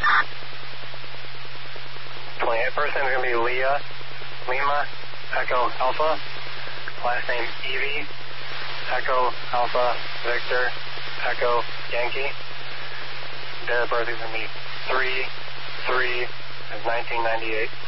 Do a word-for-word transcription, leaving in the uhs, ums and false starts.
twenty-eight. First name is going to be Leah, Lima, Echo Alpha. Last name Evie, Echo Alpha, Victor, Echo Yankee. Date of birth is going to be three three of nineteen ninety-eight.